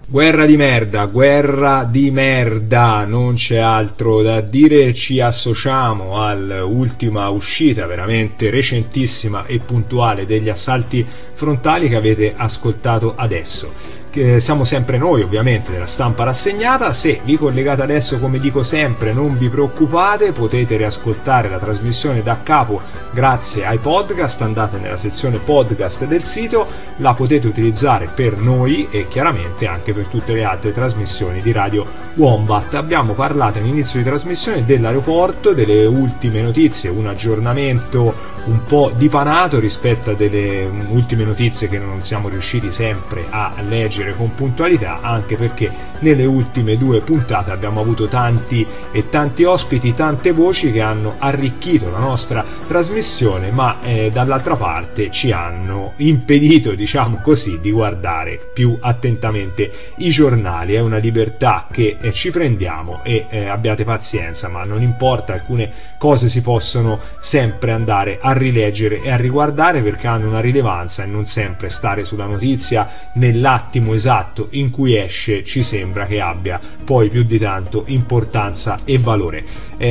Guerra di merda, non c'è altro da dire. Ci associamo all'ultima uscita veramente recentissima e puntuale degli assalti frontali che avete ascoltato adesso. Siamo sempre noi, ovviamente, della Stampa Rassegnata. Se vi collegate adesso, come dico sempre, non vi preoccupate, potete riascoltare la trasmissione da capo grazie ai podcast. Andate nella sezione podcast del sito, la potete utilizzare per noi e chiaramente anche per tutte le altre trasmissioni di Radio Wombat. Abbiamo parlato all'inizio di trasmissione dell'aeroporto, delle ultime notizie, un aggiornamento un po' dipanato rispetto a delle ultime notizie che non siamo riusciti sempre a leggere con puntualità, anche perché nelle ultime due puntate abbiamo avuto tanti ospiti, tante voci che hanno arricchito la nostra trasmissione, ma dall'altra parte ci hanno impedito, diciamo così, di guardare più attentamente i giornali. È una libertà che ci prendiamo e abbiate pazienza, ma non importa, alcune cose si possono sempre andare a rileggere e a riguardare perché hanno una rilevanza, e non sempre stare sulla notizia nell'attimo esatto in cui esce ci sembra che abbia poi più di tanto importanza e valore.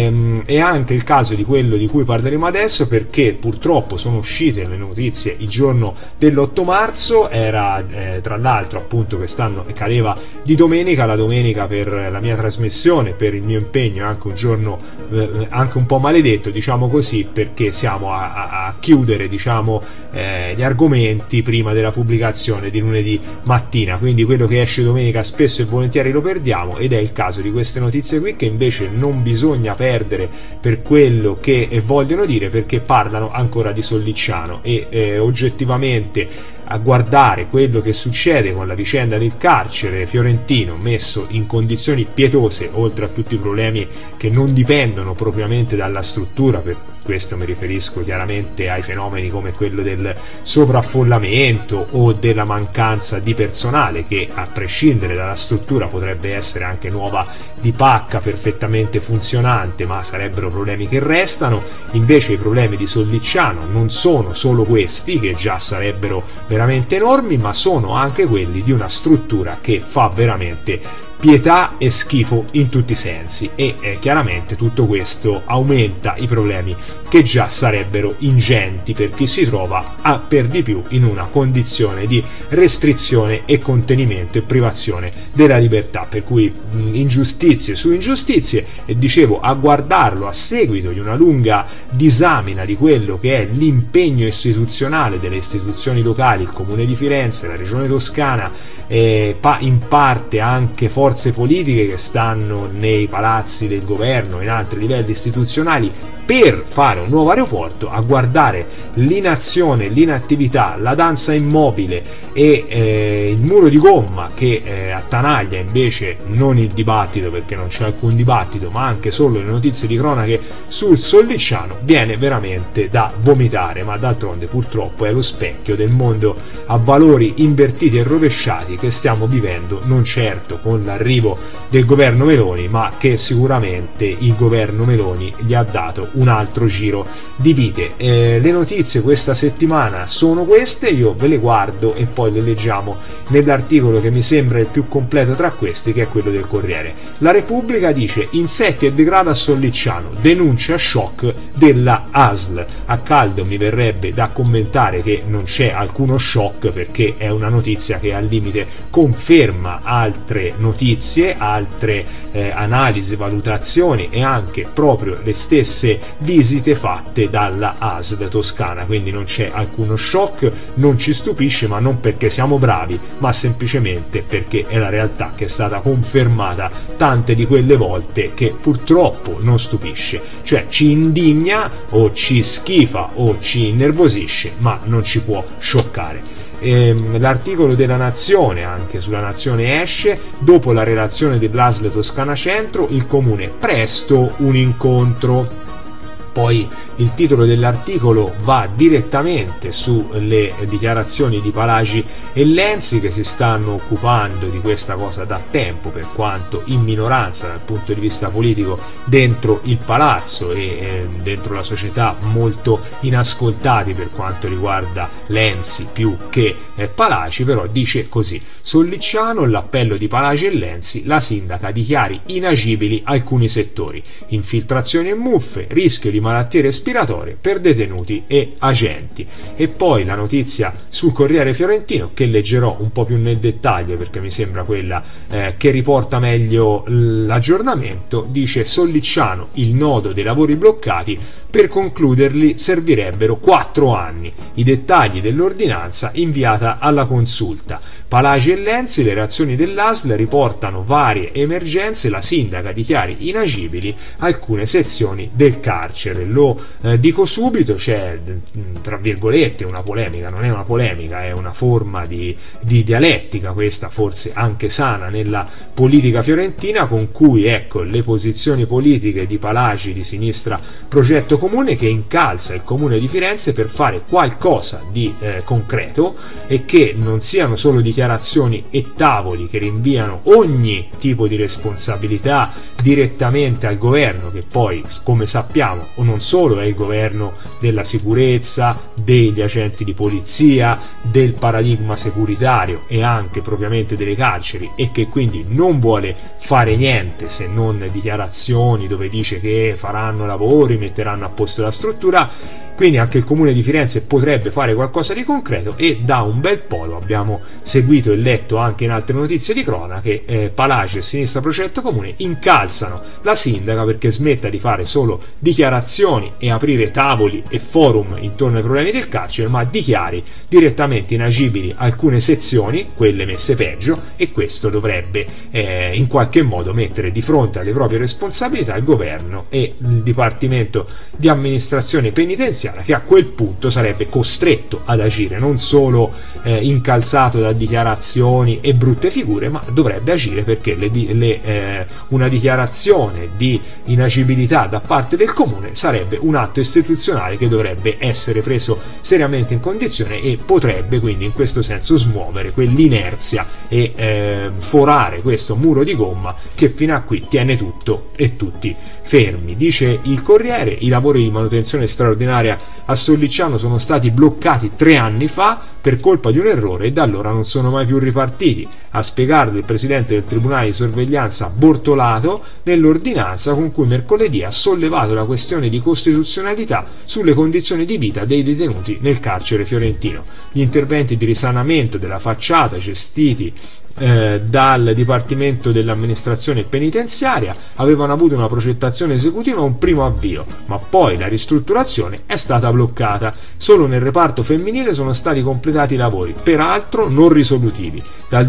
È anche il caso di quello di cui parleremo adesso, perché purtroppo sono uscite le notizie il giorno dell'8 marzo, era tra l'altro appunto quest'anno cadeva di domenica, la domenica per la mia trasmissione, per il mio impegno, anche un giorno anche un po' maledetto, diciamo così, perché siamo a chiudere, diciamo, gli argomenti prima della pubblicazione di lunedì mattina, quindi quello che esce domenica spesso e volentieri lo perdiamo, ed è il caso di queste notizie qui, che invece non bisogna perdere per quello che vogliono dire, perché parlano ancora di Sollicciano e oggettivamente a guardare quello che succede con la vicenda del carcere fiorentino, messo in condizioni pietose, oltre a tutti i problemi che non dipendono propriamente dalla struttura. Per questo mi riferisco chiaramente ai fenomeni come quello del sovraffollamento o della mancanza di personale, che a prescindere dalla struttura potrebbe essere anche nuova di pacca, perfettamente funzionante, ma sarebbero problemi che restano. Invece i problemi di Sollicciano non sono solo questi, che già sarebbero veramente enormi, ma sono anche quelli di una struttura che fa veramente pietà e schifo in tutti i sensi, e chiaramente tutto questo aumenta i problemi che già sarebbero ingenti per chi si trova per di più in una condizione di restrizione e contenimento e privazione della libertà, per cui ingiustizie su ingiustizie. E dicevo, a guardarlo a seguito di una lunga disamina di quello che è l'impegno istituzionale delle istituzioni locali, il Comune di Firenze, la Regione Toscana, in parte anche forze politiche che stanno nei palazzi del governo, in altri livelli istituzionali, per fare un nuovo aeroporto, a guardare l'inazione, l'inattività, la danza immobile e il muro di gomma che attanaglia invece non il dibattito, perché non c'è alcun dibattito, ma anche solo le notizie di cronache sul Sollicciano, viene veramente da vomitare. Ma d'altronde purtroppo è lo specchio del mondo a valori invertiti e rovesciati che stiamo vivendo, non certo con l'arrivo del governo Meloni, ma che sicuramente il governo Meloni gli ha dato un altro giro di vite. Le notizie questa settimana sono queste, io ve le guardo e poi le leggiamo nell'articolo che mi sembra il più completo tra questi, che è quello del Corriere. La Repubblica dice: insetti e degrado a Sollicciano, denuncia shock della ASL. A caldo mi verrebbe da commentare che non c'è alcuno shock, perché è una notizia che al limite conferma altre notizie, altre analisi, valutazioni e anche proprio le stesse visite fatte dalla ASL toscana, quindi non c'è alcuno shock, non ci stupisce, ma non perché siamo bravi, ma semplicemente perché è la realtà che è stata confermata tante di quelle volte, che purtroppo non stupisce, cioè ci indigna o ci schifa o ci innervosisce, ma non ci può scioccare. L'articolo della Nazione, anche sulla Nazione, esce: dopo la relazione dell'ASL Toscana Centro, il comune presto un incontro. Poi il titolo dell'articolo va direttamente sulle dichiarazioni di Palagi e Lenzi, che si stanno occupando di questa cosa da tempo, per quanto in minoranza dal punto di vista politico dentro il palazzo e dentro la società, molto inascoltati per quanto riguarda Lenzi più che Palagi. Però dice così: Sollicciano, l'appello di Palagi e Lenzi, la sindaca dichiari inagibili alcuni settori, infiltrazioni e muffe, rischio di malattie respiratorie per detenuti e agenti. E poi la notizia sul Corriere Fiorentino, che leggerò un po' più nel dettaglio perché mi sembra quella che riporta meglio l'aggiornamento, dice: Sollicciano, il nodo dei lavori bloccati, per concluderli servirebbero 4 anni, i dettagli dell'ordinanza inviata alla consulta. Palagi e Lenzi, le reazioni dell'ASL riportano varie emergenze, la sindaca dichiari inagibili alcune sezioni del carcere. Lo dico subito, c'è tra virgolette una polemica, non è una polemica, è una forma di dialettica, questa forse anche sana nella politica fiorentina, con cui ecco le posizioni politiche di Palagi, di Sinistra Progetto Comune, che incalza il Comune di Firenze per fare qualcosa di concreto, e che non siano solo dichiarazioni e tavoli che rinviano ogni tipo di responsabilità direttamente al governo, che poi, come sappiamo, non solo è il governo della sicurezza, degli agenti di polizia, del paradigma securitario e anche propriamente delle carceri, e che quindi non vuole fare niente se non dichiarazioni dove dice che faranno lavori, metteranno a posto la struttura. Quindi anche il Comune di Firenze potrebbe fare qualcosa di concreto, e da un bel po', lo abbiamo seguito e letto anche in altre notizie di cronache, Palagi e Sinistra Progetto Comune incalzano la sindaca perché smetta di fare solo dichiarazioni e aprire tavoli e forum intorno ai problemi del carcere, ma dichiari direttamente inagibili alcune sezioni, quelle messe peggio, e questo dovrebbe in qualche modo mettere di fronte alle proprie responsabilità il governo e il Dipartimento di Amministrazione Penitenziaria, che a quel punto sarebbe costretto ad agire, non solo incalzato da dichiarazioni e brutte figure, ma dovrebbe agire perché una dichiarazione di inagibilità da parte del comune sarebbe un atto istituzionale che dovrebbe essere preso seriamente in condizione, e potrebbe quindi in questo senso smuovere quell'inerzia e forare questo muro di gomma che fino a qui tiene tutto e tutti fermi. Dice il Corriere: i lavori di manutenzione straordinaria a Sollicciano sono stati bloccati 3 anni fa per colpa di un errore e da allora non sono mai più ripartiti. A spiegarlo il presidente del tribunale di sorveglianza Bortolato nell'ordinanza con cui mercoledì ha sollevato la questione di costituzionalità sulle condizioni di vita dei detenuti nel carcere fiorentino. Gli interventi di risanamento della facciata gestiti dal Dipartimento dell'Amministrazione Penitenziaria avevano avuto una progettazione esecutiva, un primo avvio, ma poi la ristrutturazione è stata bloccata. Solo nel reparto femminile sono stati completati i lavori, peraltro non risolutivi. Dal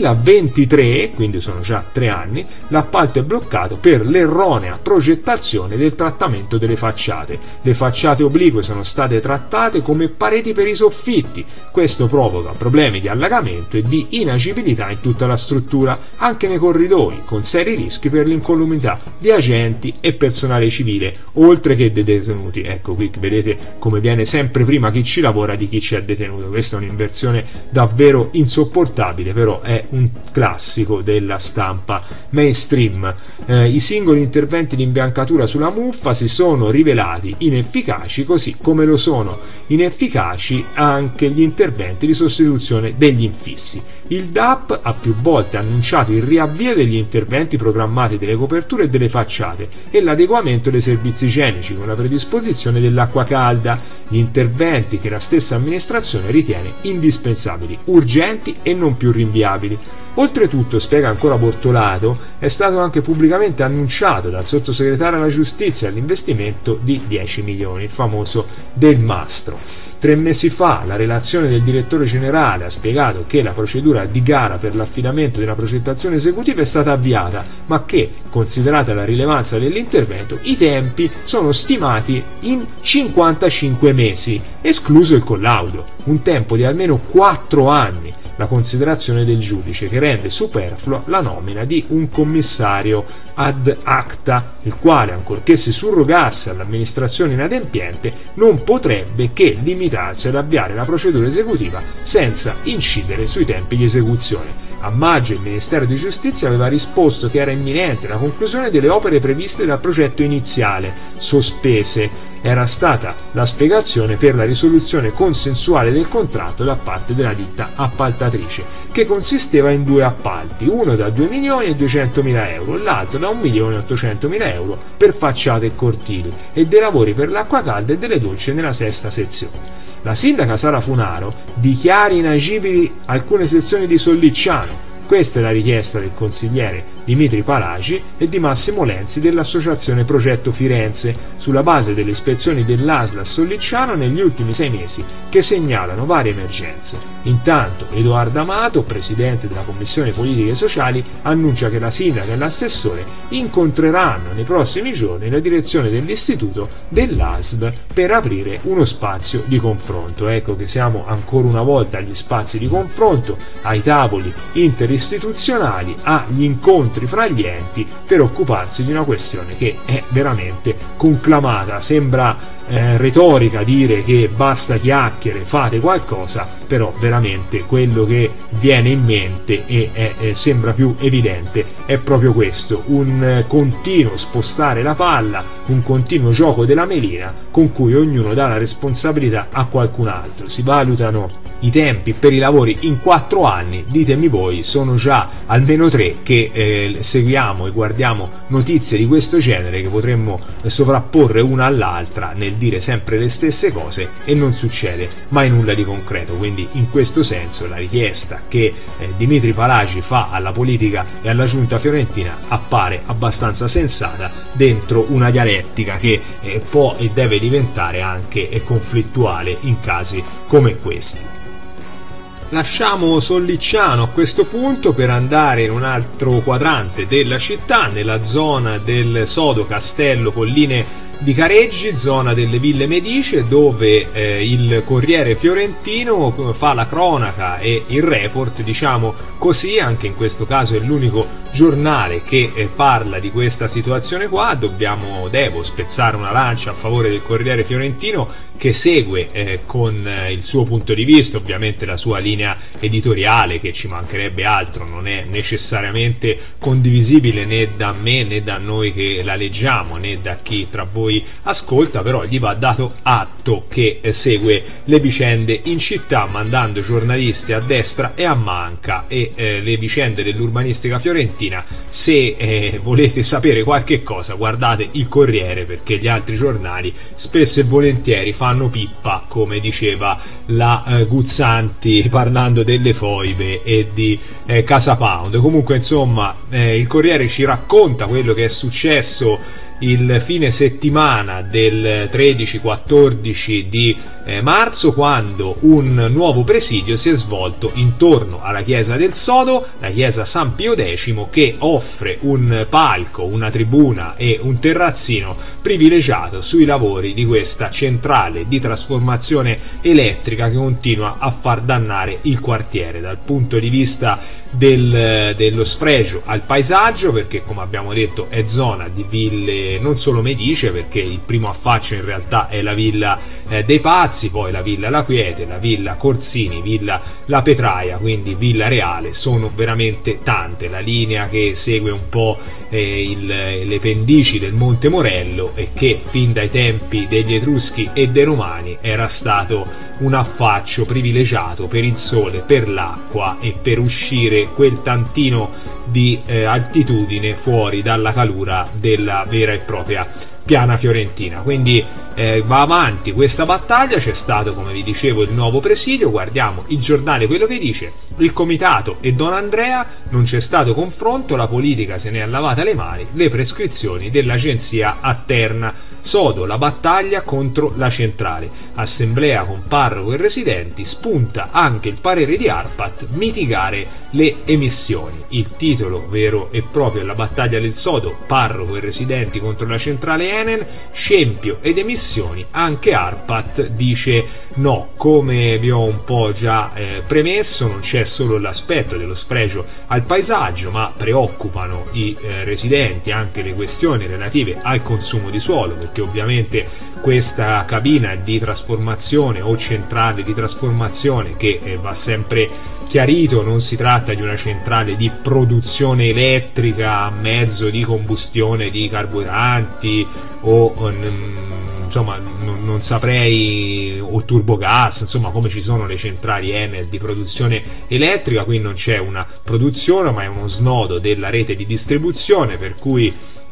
2023, quindi sono già 3 anni, l'appalto è bloccato per l'erronea progettazione del trattamento delle facciate. Le facciate oblique sono state trattate come pareti per i soffitti. Questo provoca problemi di allagamento e di inagibilità in tutta la struttura, anche nei corridoi, con seri rischi per l'incolumità di agenti e personale civile, oltre che dei detenuti. Ecco qui vedete come viene sempre prima chi ci lavora di chi ci è detenuto. Questa è un'inversione davvero insopportabile, però è un classico della stampa mainstream. I singoli interventi di imbiancatura sulla muffa si sono rivelati inefficaci, così come lo sono inefficaci anche gli interventi di sostituzione degli infissi. Il DAP ha più volte annunciato il riavvio degli interventi programmati delle coperture e delle facciate e l'adeguamento dei servizi igienici con la predisposizione dell'acqua calda, gli interventi che la stessa amministrazione ritiene indispensabili, urgenti e non più rinviabili. Oltretutto, spiega ancora Bortolato, è stato anche pubblicamente annunciato dal sottosegretario alla giustizia l'investimento di 10 milioni, il famoso del mastro. 3 mesi fa la relazione del direttore generale ha spiegato che la procedura di gara per l'affidamento della progettazione esecutiva è stata avviata, ma che, considerata la rilevanza dell'intervento, i tempi sono stimati in 55 mesi, escluso il collaudo, un tempo di almeno 4 anni. la considerazione del giudice, che rende superflua la nomina di un commissario ad acta, il quale, ancorché si surrogasse all'amministrazione inadempiente, non potrebbe che limitarsi ad avviare la procedura esecutiva senza incidere sui tempi di esecuzione. A maggio il Ministero di Giustizia aveva risposto che era imminente la conclusione delle opere previste dal progetto iniziale, sospese. Era stata la spiegazione per la risoluzione consensuale del contratto da parte della ditta appaltatrice, che consisteva in 2 appalti, uno da 2.200.000 euro e l'altro da 1.800.000 euro per facciate e cortili, e dei lavori per l'acqua calda e delle docce nella 6ª sezione. La sindaca Sara Funaro dichiara inagibili alcune sezioni di Sollicciano. Questa è la richiesta del consigliere Dimitri Palagi e di Massimo Lenzi dell'associazione Progetto Firenze, sulla base delle ispezioni dell'ASL a Sollicciano negli ultimi 6 mesi, che segnalano varie emergenze. Intanto Edoardo Amato, presidente della Commissione Politiche Sociali, annuncia che la sindaca e l'assessore incontreranno nei prossimi giorni la direzione dell'istituto dell'ASL per aprire uno spazio di confronto. Ecco che siamo ancora una volta agli spazi di confronto, ai tavoli interistituzionali, agli incontri fra gli enti per occuparsi di una questione che è veramente conclamata. Sembra retorica dire che basta chiacchiere, fate qualcosa, però veramente quello che viene in mente e sembra più evidente è proprio questo: un continuo spostare la palla, un continuo gioco della melina con cui ognuno dà la responsabilità a qualcun altro. Si valutano i tempi per i lavori in 4 anni, ditemi voi, sono già almeno 3 che seguiamo e guardiamo notizie di questo genere che potremmo sovrapporre una all'altra nel dire sempre le stesse cose e non succede mai nulla di concreto. Quindi in questo senso la richiesta che Dimitri Palagi fa alla politica e alla giunta fiorentina appare abbastanza sensata dentro una dialettica che può e deve diventare anche conflittuale in casi come questi. Lasciamo Sollicciano a questo punto per andare in un altro quadrante della città, nella zona del Sodo Castello Colline di Careggi, zona delle Ville Medicie, dove il Corriere Fiorentino fa la cronaca e il report, diciamo così. Anche in questo caso è l'unico giornale che parla di questa situazione qua. Devo spezzare una lancia a favore del Corriere Fiorentino, che segue con il suo punto di vista, ovviamente la sua linea editoriale, che ci mancherebbe altro, non è necessariamente condivisibile né da me né da noi che la leggiamo né da chi tra voi ascolta, però gli va dato atto che segue le vicende in città mandando giornalisti a destra e a manca, e le vicende dell'urbanistica fiorentina, se volete sapere qualche cosa guardate il Corriere, perché gli altri giornali spesso e volentieri fanno pippa, come diceva la Guzzanti parlando delle foibe e di Casa Pound. Comunque insomma il Corriere ci racconta quello che è successo il fine settimana del 13-14 di marzo, quando un nuovo presidio si è svolto intorno alla chiesa del Sodo, la chiesa San Pio X, che offre un palco, una tribuna e un terrazzino privilegiato sui lavori di questa centrale di trasformazione elettrica che continua a far dannare il quartiere dal punto di vista dello sfregio al paesaggio, perché come abbiamo detto è zona di ville non solo medicee, perché il primo affaccio in realtà è la Villa dei Pazzi, poi la Villa La Quiete, la Villa Corsini, Villa La Petraia, quindi Villa Reale. Sono veramente tante, la linea che segue un po' le pendici del Monte Morello e che fin dai tempi degli Etruschi e dei Romani era stato un affaccio privilegiato per il sole, per l'acqua e per uscire quel tantino di altitudine fuori dalla calura della vera e propria piana fiorentina. Quindi va avanti questa battaglia. C'è stato, come vi dicevo, il nuovo presidio. Guardiamo il giornale quello che dice: il comitato e Don Andrea, non c'è stato confronto, la politica se ne è lavata le mani, le prescrizioni dell'agenzia a Terna. Sodo, la battaglia contro la centrale, assemblea con parroco e residenti, spunta anche il parere di ARPAT, mitigare le emissioni. Il titolo vero e proprio è la battaglia del Sodo, parroco e residenti contro la centrale Enen, scempio ed emissioni, anche ARPAT dice No, come vi ho un po' già premesso, non c'è solo l'aspetto dello sfregio al paesaggio, ma preoccupano i residenti anche le questioni relative al consumo di suolo, perché ovviamente questa cabina di trasformazione o centrale di trasformazione, che va sempre chiarito, non si tratta di una centrale di produzione elettrica a mezzo di combustione di carburanti o insomma non saprei, o turbogas, insomma, come ci sono le centrali Enel di produzione elettrica. Qui non c'è una produzione, ma è uno snodo della rete di distribuzione, per cui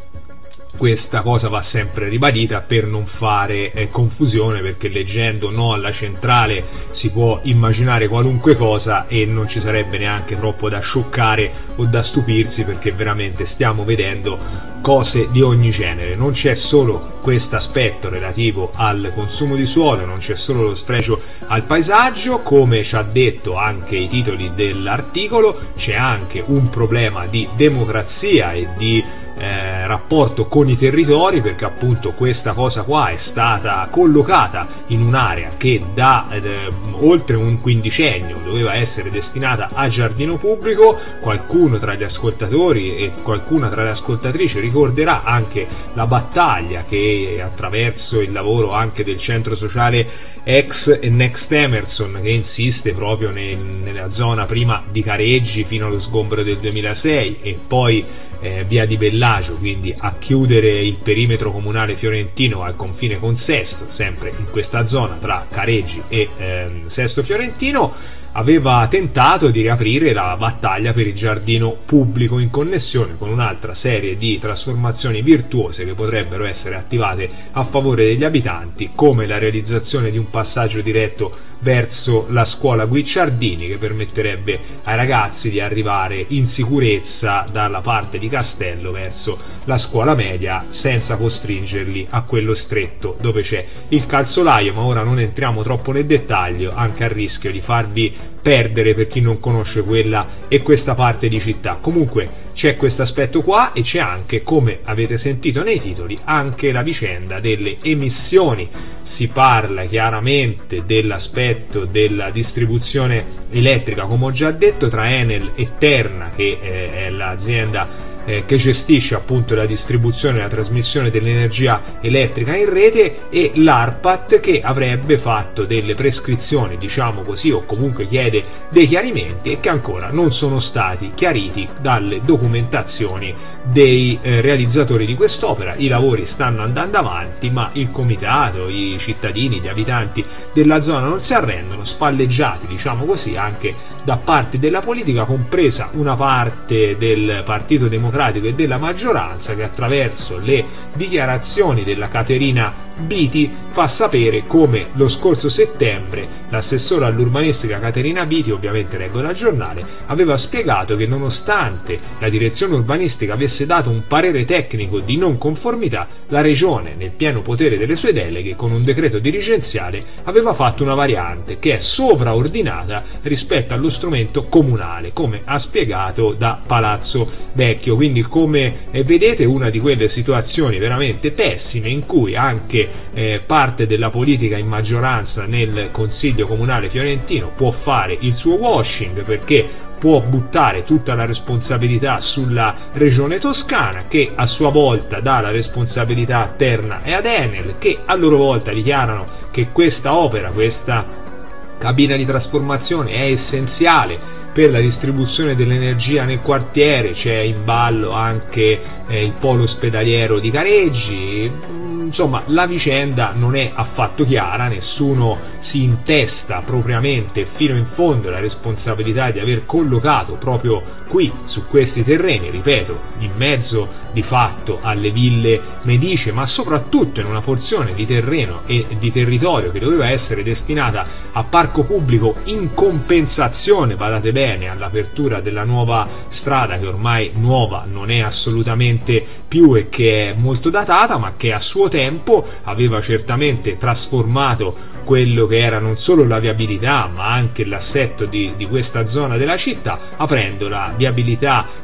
questa cosa va sempre ribadita per non fare confusione, perché leggendo no alla centrale si può immaginare qualunque cosa e non ci sarebbe neanche troppo da scioccare o da stupirsi, perché veramente stiamo vedendo cose di ogni genere. Non c'è solo questo aspetto relativo al consumo di suolo, non c'è solo lo sfregio al paesaggio, come ci ha detto anche i titoli dell'articolo, c'è anche un problema di democrazia e di rapporto con i territori, perché appunto questa cosa qua è stata collocata in un'area che da oltre un quindicennio doveva essere destinata a giardino pubblico. Qualcuno tra gli ascoltatori e qualcuna tra le ascoltatrici ricorderà anche la battaglia che, attraverso il lavoro anche del centro sociale ex Next Emerson, che insiste proprio nella zona prima di Careggi fino allo sgombero del 2006 e poi via di Bellagio, quindi a chiudere il perimetro comunale fiorentino al confine con Sesto, sempre in questa zona tra Careggi e Sesto Fiorentino, aveva tentato di riaprire la battaglia per il giardino pubblico in connessione con un'altra serie di trasformazioni virtuose che potrebbero essere attivate a favore degli abitanti, come la realizzazione di un passaggio diretto verso la scuola Guicciardini, che permetterebbe ai ragazzi di arrivare in sicurezza dalla parte di Castello verso la scuola media senza costringerli a quello stretto dove c'è il calzolaio. Ma ora non entriamo troppo nel dettaglio, anche a rischio di farvi perdere per chi non conosce quella e questa parte di città. Comunque c'è questo aspetto qua, e c'è anche, come avete sentito nei titoli, anche la vicenda delle emissioni. Si parla chiaramente dell'aspetto della distribuzione elettrica, come ho già detto, tra Enel e Terna, che è l'azienda che gestisce appunto la distribuzione e la trasmissione dell'energia elettrica in rete, e l'ARPAT, che avrebbe fatto delle prescrizioni, diciamo così, o comunque chiede dei chiarimenti, e che ancora non sono stati chiariti dalle documentazioni dei realizzatori di quest'opera. I lavori stanno andando avanti, ma il comitato, i cittadini, gli abitanti della zona non si arrendono, spalleggiati, diciamo così, anche da parte della politica, compresa una parte del Partito Democratico e della maggioranza, che attraverso le dichiarazioni della Caterina Biti fa sapere come lo scorso settembre l'assessore all'urbanistica Caterina Biti, ovviamente leggo dal giornale, aveva spiegato che nonostante la direzione urbanistica avesse dato un parere tecnico di non conformità, la regione, nel pieno potere delle sue deleghe, con un decreto dirigenziale aveva fatto una variante che è sovraordinata rispetto allo strumento comunale, come ha spiegato da Palazzo Vecchio. Quindi, come vedete, una di quelle situazioni veramente pessime in cui anche parte della politica in maggioranza nel Consiglio Comunale fiorentino può fare il suo washing, perché può buttare tutta la responsabilità sulla regione toscana, che a sua volta dà la responsabilità a Terna e ad Enel, che a loro volta dichiarano che questa opera, questa cabina di trasformazione è essenziale per la distribuzione dell'energia nel quartiere. C'è in ballo anche il polo ospedaliero di Careggi. Insomma, la vicenda non è affatto chiara, nessuno si intesta propriamente fino in fondo la responsabilità di aver collocato proprio qui, su questi terreni, ripeto, in mezzo di fatto alle ville Medice, ma soprattutto in una porzione di terreno e di territorio che doveva essere destinata a parco pubblico in compensazione, badate bene, all'apertura della nuova strada, che ormai nuova non è assolutamente più e che è molto datata, ma che a suo tempo aveva certamente trasformato quello che era non solo la viabilità ma anche l'assetto di questa zona della città, aprendo la viabilità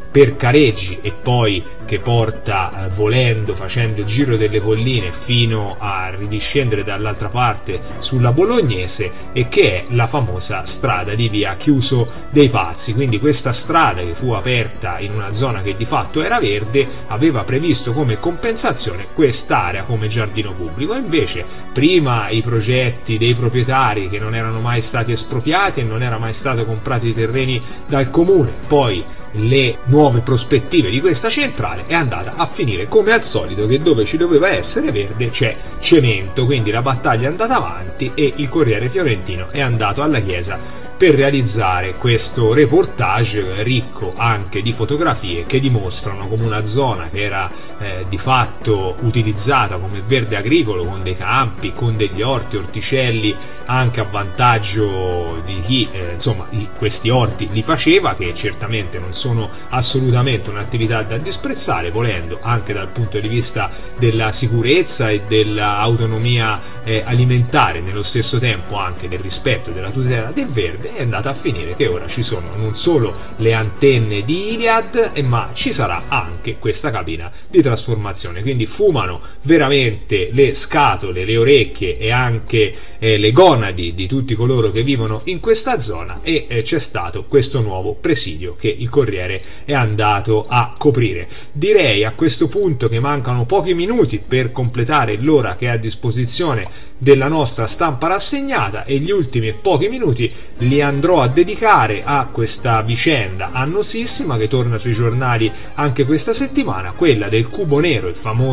per Careggi e poi che porta volendo, facendo il giro delle colline fino a ridiscendere dall'altra parte sulla Bolognese, e che è la famosa strada di via Chiuso dei Pazzi. Quindi questa strada, che fu aperta in una zona che di fatto era verde, aveva previsto come compensazione quest'area come giardino pubblico. Invece prima i progetti dei proprietari, che non erano mai stati espropriati e non era mai stato comprato i terreni dal comune, poi le nuove prospettive di questa centrale, è andata a finire come al solito che dove ci doveva essere verde c'è cemento. Quindi la battaglia è andata avanti e il Corriere Fiorentino è andato alla Chiesa per realizzare questo reportage ricco anche di fotografie che dimostrano come una zona che era di fatto utilizzata come verde agricolo, con dei campi, con degli orti, orticelli, anche a vantaggio di chi questi orti li faceva, che certamente non sono assolutamente un'attività da disprezzare, volendo anche dal punto di vista della sicurezza e dell'autonomia alimentare, nello stesso tempo anche del rispetto e della tutela del verde. È andata a finire che ora ci sono non solo le antenne di Iliad, ma ci sarà anche questa cabina di trasformazione. Quindi fumano veramente le scatole, le orecchie e anche le gonadi di tutti coloro che vivono in questa zona, e c'è stato questo nuovo presidio che il Corriere è andato a coprire. Direi a questo punto che mancano pochi minuti per completare l'ora che è a disposizione della nostra stampa rassegnata, e gli ultimi pochi minuti li andrò a dedicare a questa vicenda annosissima che torna sui giornali anche questa settimana, quella del Cubo Nero,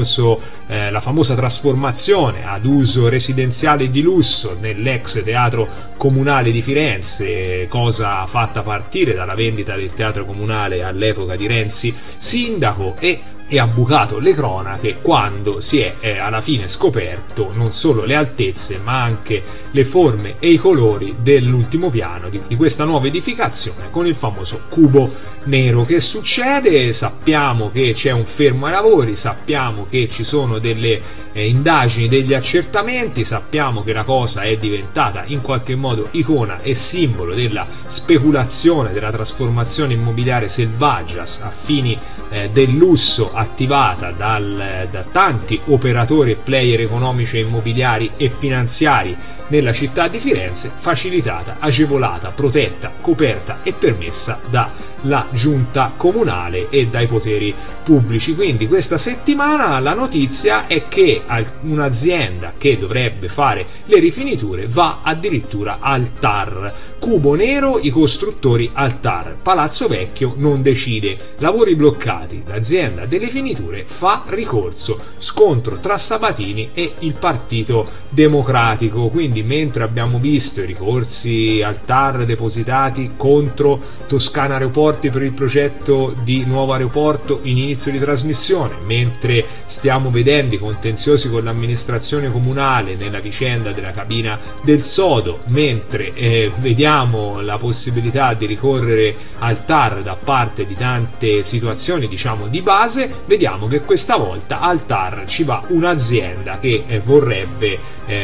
la famosa trasformazione ad uso residenziale di lusso nell'ex teatro comunale di Firenze, cosa fatta partire dalla vendita del teatro comunale all'epoca di Renzi sindaco, e ha bucato le cronache quando si è alla fine scoperto non solo le altezze ma anche le forme e i colori dell'ultimo piano di questa nuova edificazione con il famoso Cubo Nero. Che succede? Sappiamo che c'è un fermo ai lavori, sappiamo che ci sono delle indagini, degli accertamenti, sappiamo che la cosa è diventata in qualche modo icona e simbolo della speculazione, della trasformazione immobiliare selvaggia a fini del lusso, attivata da tanti operatori e player economici e immobiliari e finanziari nella città di Firenze, facilitata, agevolata, protetta, coperta e permessa dalla giunta comunale e dai poteri pubblici. Quindi questa settimana la notizia è che un'azienda che dovrebbe fare le rifiniture va addirittura al TAR. Cubo Nero, i costruttori al TAR. Palazzo Vecchio non decide, lavori bloccati, l'azienda delle finiture fa ricorso, scontro tra Sabatini e il Partito Democratico. Quindi mentre abbiamo visto i ricorsi al TAR depositati contro Toscana Aeroporti per il progetto di nuovo aeroporto in inizio di trasmissione, mentre stiamo vedendo i contenziosi con l'amministrazione comunale nella vicenda della cabina del sodo, mentre vediamo la possibilità di ricorrere al TAR da parte di tante situazioni di base, vediamo che questa volta al TAR ci va un'azienda che vorrebbe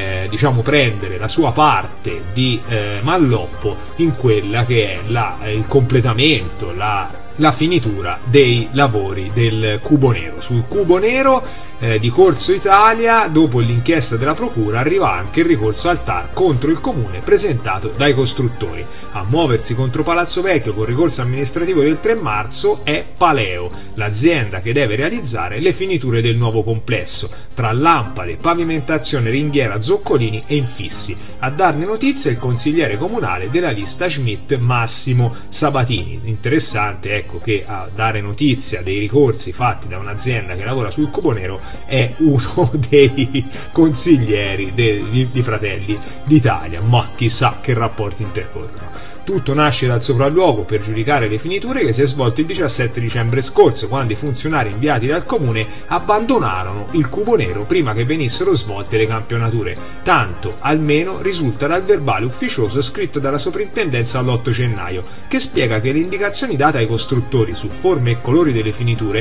prendere la sua parte di malloppo in quella che è il completamento, la finitura dei lavori del Cubo Nero. Sul Cubo Nero di Corso Italia, dopo l'inchiesta della procura, arriva anche il ricorso al TAR contro il comune presentato dai costruttori. A muoversi contro Palazzo Vecchio con ricorso amministrativo del 3 marzo è Paleo, l'azienda che deve realizzare le finiture del nuovo complesso, tra lampade, pavimentazione, ringhiera, zoccolini e infissi. A darne notizia il consigliere comunale della lista Schmidt Massimo Sabatini. Interessante che a dare notizia dei ricorsi fatti da un'azienda che lavora sul Cubo Nero è uno dei consiglieri di Fratelli d'Italia, ma chissà che rapporti intercorrono. Tutto nasce dal sopralluogo per giudicare le finiture che si è svolto il 17 dicembre scorso, quando i funzionari inviati dal comune abbandonarono il Cubo Nero prima che venissero svolte le campionature. Tanto almeno risulta dal verbale ufficioso scritto dalla soprintendenza all'8 gennaio, che spiega che le indicazioni date ai costruttori su forme e colori delle finiture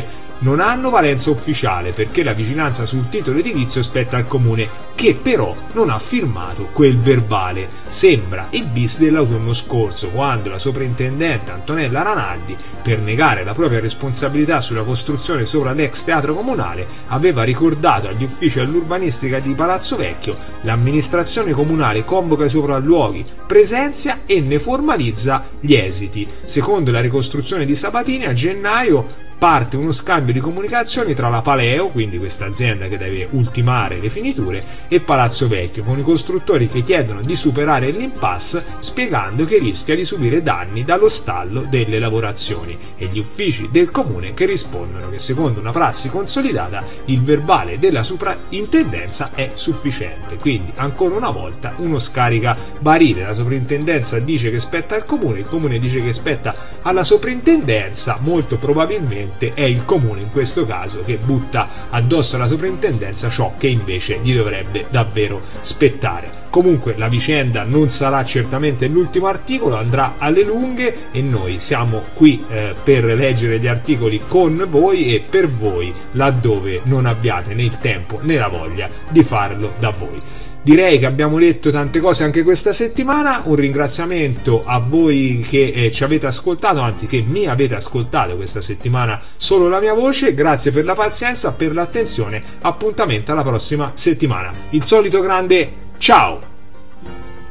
non hanno valenza ufficiale perché la vigilanza sul titolo edilizio spetta al comune, che però non ha firmato quel verbale. Sembra il bis dell'autunno scorso, quando la sovrintendente Antonella Ranaldi, per negare la propria responsabilità sulla costruzione sopra l'ex teatro comunale, aveva ricordato agli uffici all'urbanistica di Palazzo Vecchio: l'amministrazione comunale convoca i sopralluoghi, presenzia e ne formalizza gli esiti. Secondo la ricostruzione di Sabatini, a gennaio parte uno scambio di comunicazioni tra la Paleo, quindi questa azienda che deve ultimare le finiture, e Palazzo Vecchio, con i costruttori che chiedono di superare l'impasse, spiegando che rischia di subire danni dallo stallo delle lavorazioni, e gli uffici del comune che rispondono che secondo una prassi consolidata il verbale della soprintendenza è sufficiente. Quindi ancora una volta uno scarica barile, la soprintendenza dice che spetta al comune, il comune dice che spetta alla soprintendenza, molto probabilmente è il comune in questo caso che butta addosso alla soprintendenza ciò che invece gli dovrebbe davvero spettare. Comunque la vicenda non sarà certamente l'ultimo articolo, andrà alle lunghe e noi siamo qui per leggere gli articoli con voi e per voi, laddove non abbiate né il tempo né la voglia di farlo da voi. Direi che abbiamo letto tante cose anche questa settimana. Un ringraziamento a voi che ci avete ascoltato, anzi che mi avete ascoltato questa settimana solo la mia voce. Grazie per la pazienza, per l'attenzione. Appuntamento alla prossima settimana. Il solito grande ciao!